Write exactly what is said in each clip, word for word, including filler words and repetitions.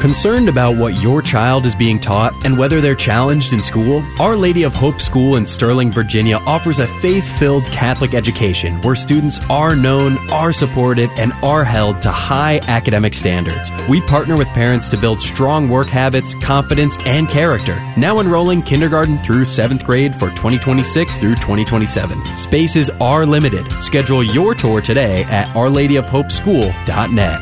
Concerned about what your child is being taught and whether they're challenged in school? Our Lady of Hope School in Sterling, Virginia offers a faith-filled Catholic education where students are known, are supported, and are held to high academic standards. We partner with parents to build strong work habits, confidence, and character. Now enrolling kindergarten through seventh grade for twenty twenty-six through twenty twenty-seven. Spaces are limited. Schedule your tour today at our lady of hope school dot net.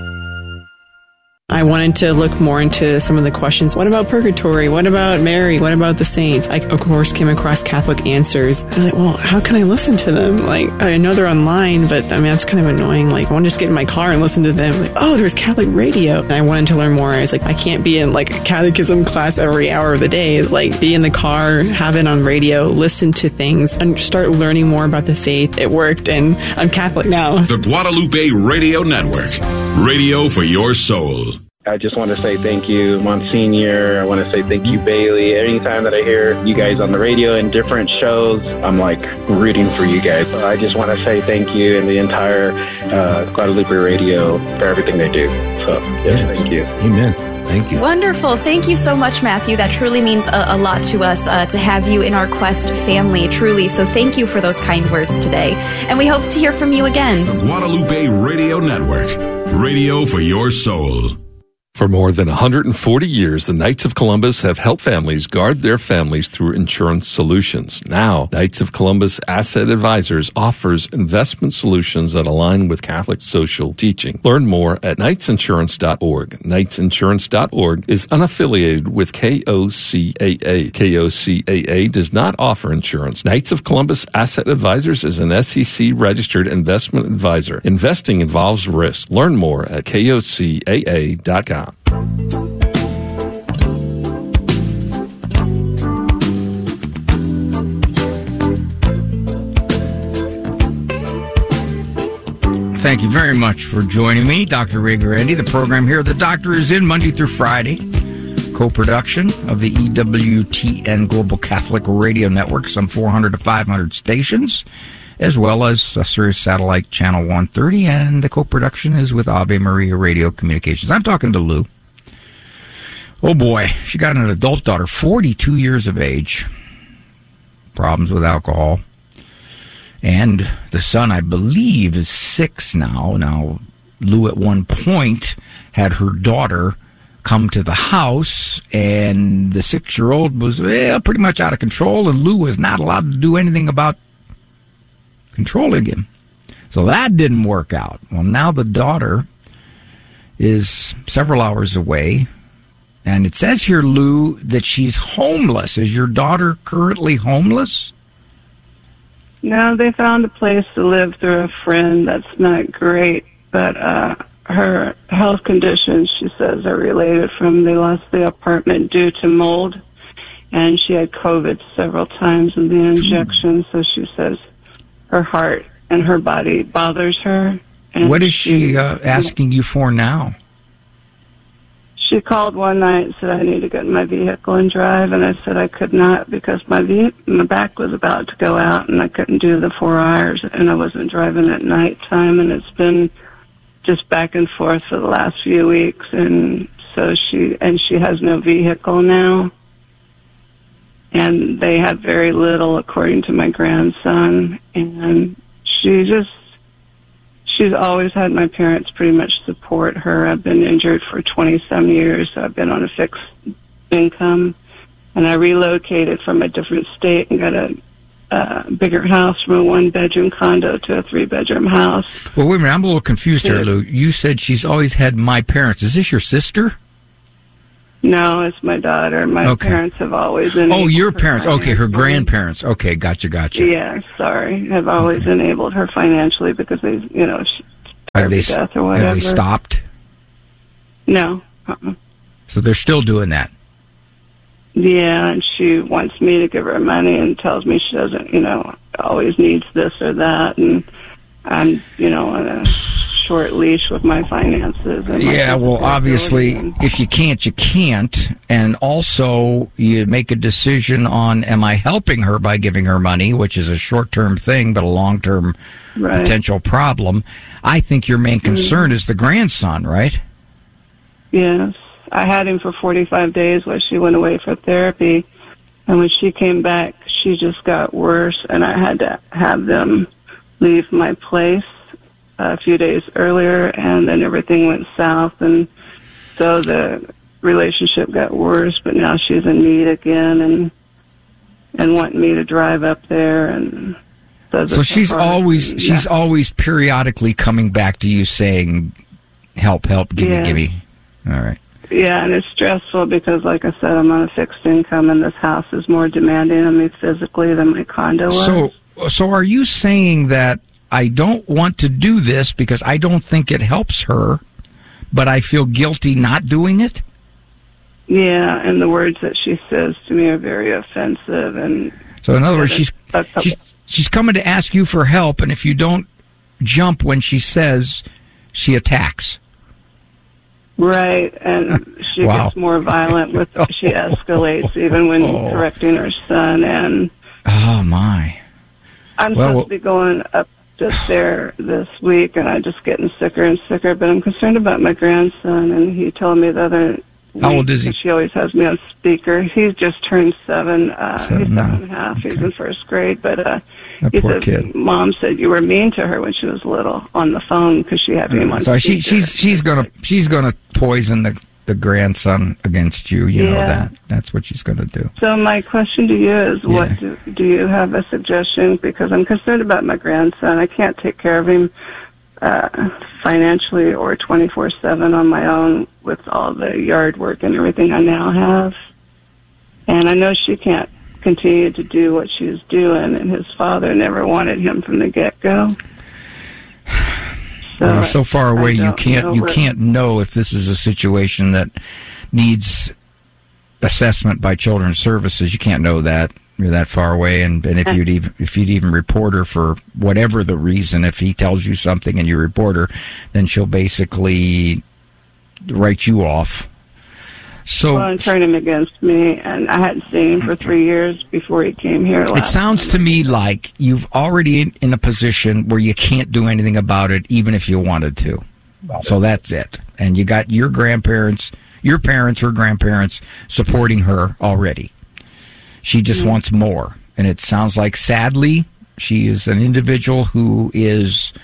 I wanted to look more into some of the questions. What about purgatory? What about Mary? What about the saints? I, of course, came across Catholic Answers. I was like, well, how can I listen to them? Like, I know they're online, but I mean, that's kind of annoying. Like, I want to just get in my car and listen to them. Like, oh, there's Catholic radio. And I wanted to learn more. I was like, I can't be in like a catechism class every hour of the day. It's like, be in the car, have it on radio, listen to things, and start learning more about the faith. It worked, and I'm Catholic now. The Guadalupe Radio Network. Radio for your soul. I just want to say thank you, Monsignor. I want to say thank you, Bailey. Anytime that I hear you guys on the radio in different shows, I'm like rooting for you guys. I just want to say thank you and the entire uh, Guadalupe Radio for everything they do. So, yes, thank you. Amen. Thank you. Wonderful. Thank you so much, Matthew. That truly means a, a lot to us uh, to have you in our Quest family, truly. So thank you for those kind words today. And we hope to hear from you again. The Guadalupe Radio Network. Radio for your soul. For more than one hundred forty years, the Knights of Columbus have helped families guard their families through insurance solutions. Now, Knights of Columbus Asset Advisors offers investment solutions that align with Catholic social teaching. Learn more at knights insurance dot org. knights insurance dot org is unaffiliated with K O C A A. K O C A A does not offer insurance. Knights of Columbus Asset Advisors is an S E C-registered investment advisor. Investing involves risk. Learn more at K O C A A dot com. Thank you very much for joining me, Doctor Ray Guarendi. The program here, The Doctor is in Monday through Friday. Co-production of the E W T N Global Catholic Radio Network, some four hundred to five hundred stations, as well as uh, Sirius Satellite Channel one thirty, and the co-production is with Ave Maria Radio Communications. I'm talking to Lou. Oh boy, she got an adult daughter, forty-two years of age, problems with alcohol. And the son, I believe, is six now. Now, Lou at one point had her daughter come to the house, and the six-year-old was well, pretty much out of control, and Lou was not allowed to do anything about controlling him. So that didn't work out. Well, now the daughter is several hours away, and it says here, Lou, that she's homeless. Is your daughter currently homeless? No, they found a place to live through a friend. That's not great, but uh, her health conditions, she says, are related from they lost the apartment due to mold, and she had COVID several times in the injection, so she says her heart and her body bothers her. And what is she uh, asking you for now? She called one night and said, I need to get in my vehicle and drive, and I said I could not because my ve- my back was about to go out, and I couldn't do the four hours, and I wasn't driving at nighttime, and it's been just back and forth for the last few weeks, and so she, and she has no vehicle now, and they have very little, according to my grandson, and she just, she's always had my parents pretty much support her. I've been injured for twenty-some years, so I've been on a fixed income, and I relocated from a different state and got a uh, bigger house from a one-bedroom condo to a three-bedroom house. Well, wait a minute, I'm a little confused here, Lou. You said she's always had my parents. Is this your sister? No, it's my daughter. My okay. parents have always enabled Oh, your her parents. Okay, her grandparents. Okay, gotcha, gotcha. Yeah, sorry. Have always okay. enabled her financially because they, you know, she have they, death or whatever. Have they stopped? No. Uh-uh. So they're still doing that? Yeah, and she wants me to give her money and tells me she doesn't, you know, always needs this or that, and I'm, you know, on a short leash with my finances. And yeah, my well, obviously, and, if you can't, you can't. And also, you make a decision on, am I helping her by giving her money, which is a short-term thing, but a long-term right. potential problem. I think your main concern mm-hmm. is the grandson, right? Yes. I had him for forty-five days while she went away for therapy. And when she came back, she just got worse, and I had to have them leave my place a few days earlier, and then everything went south, and so the relationship got worse, but now she's in need again, and and wanting me to drive up there, and so, so she's always yeah. she's always periodically coming back to you saying, help, help, gimme, yeah. gimme. All right. Yeah, and it's stressful because, like I said, I'm on a fixed income, and this house is more demanding on me physically than my condo was. So, so are you saying that I don't want to do this because I don't think it helps her, but I feel guilty not doing it? Yeah, and the words that she says to me are very offensive. And so, in other words, she's she's she's coming to ask you for help, and if you don't jump when she says, she attacks. Right, and she wow. gets more violent with. She escalates even when oh. correcting her son. And oh my! I'm well, supposed well, to be going up just there this week, and I'm just getting sicker and sicker. But I'm concerned about my grandson, and he told me the other. How week, old is he? She always has me on speaker. He's just turned seven. Uh, seven he's now. seven and a half. Okay. He's in first grade, but uh, that he poor says, kid. Mom said you were mean to her when she was little on the phone because she had me on so speaker. she she's she's gonna she's gonna poison the the grandson against you. You yeah. know that. That's what she's gonna do. So my question to you is, Yeah. what do, do you have a suggestion? Because I'm concerned about my grandson. I can't take care of him uh, financially or twenty-four seven on my own with all the yard work and everything I now have. And I know she can't continue to do what she was doing, and his father never wanted him from the get-go. So, uh, so far away, you don't can't know you what- can't know if this is a situation that needs assessment by Children's Services. You can't know that. You're that far away, and, and if you'd even, if you'd even report her for whatever the reason, if he tells you something and you report her, then she'll basically write you off. So well, and turn him against me, and I hadn't seen him for three years before he came here. Last it sounds time. to me like you've already in, in a position where you can't do anything about it, even if you wanted to. So that's it. And you got your grandparents, your parents, her grandparents supporting her already. She just mm-hmm. wants more. And it sounds like, sadly, she is an individual who is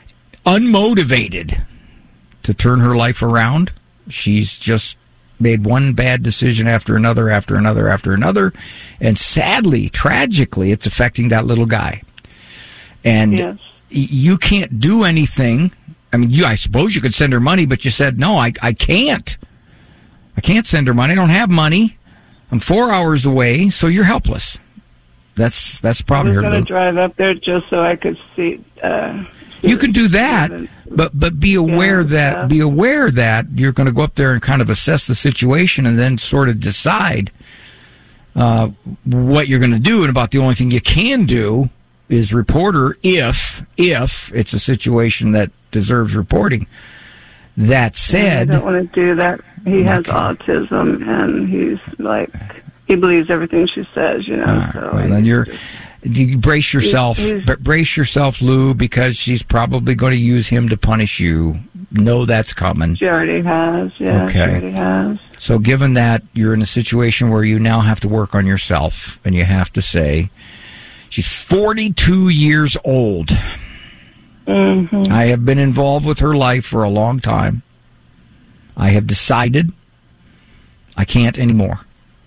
unmotivated to turn her life around. She's just made one bad decision after another, after another, after another. And sadly, tragically, it's affecting that little guy. And yes. you can't do anything. I mean, you, I suppose you could send her money, but you said, no, I, I can't. I can't send her money. I don't have money. I'm four hours away, so you're helpless. That's that's the problem here, I was going Lou. to drive up there just so I could see. Uh, see you can do that, but but be aware yeah, that yeah. be aware that you're going to go up there and kind of assess the situation and then sort of decide uh, what you're going to do. And about the only thing you can do is report her if if it's a situation that deserves reporting. That said, I don't want to do that. He has okay. autism, and he's like, he believes everything she says, you know. Right, so well, then you're, you brace yourself, he's, b- brace yourself, Lou, because she's probably going to use him to punish you. Know that's coming. She already has, yeah, okay. she already has. So given that you're in a situation where you now have to work on yourself, and you have to say, she's forty-two years old. Mm-hmm. I have been involved with her life for a long time. I have decided I can't anymore.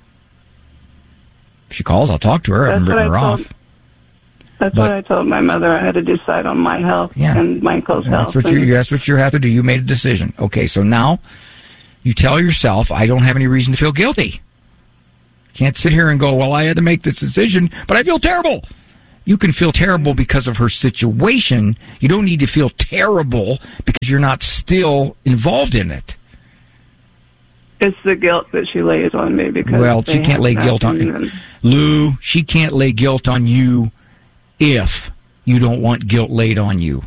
If she calls, I'll talk to her. I haven't That's written what her I told- off. That's But- what I told my mother. I had to decide on my health Yeah. and Michael's That's health. what you. and- That's what you have to do. You made a decision. Okay, so now you tell yourself, I don't have any reason to feel guilty. Can't sit here and go, well, I had to make this decision, but I feel terrible. You can feel terrible because of her situation. You don't need to feel terrible because you're not still involved in it. It's the guilt that she lays on me because Well, they she can't have lay guilt on nothing, you. and- Lou, she can't lay guilt on you if you don't want guilt laid on you.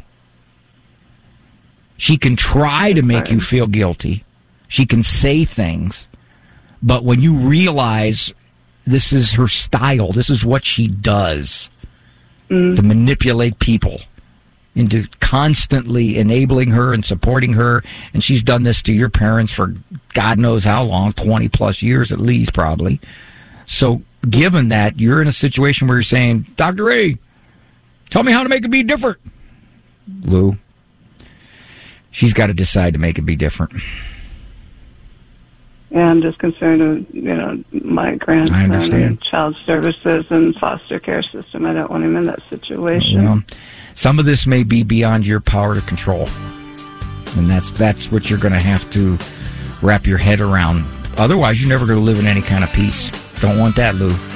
She can try to make you feel guilty. She can say things. But when you realize this is her style, this is what she does, mm. to manipulate people, into constantly enabling her and supporting her. And she's done this to your parents for God knows how long, twenty plus years at least, probably. So given that, you're in a situation where you're saying, Doctor Ray, tell me how to make it be different. Lou, she's got to decide to make it be different. Yeah, I'm just concerned with, you know, my grandson I understand. and child services and foster care system. I don't want him in that situation. Well, some of this may be beyond your power to control. And that's that's what you're going to have to wrap your head around. Otherwise, you're never going to live in any kind of peace. Don't want that, Lou.